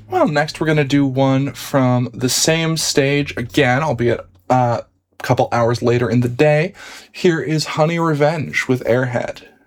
Well, next we're going to do one from the same stage again, albeit a couple hours later in the day. Here is Honey Revenge with Airhead.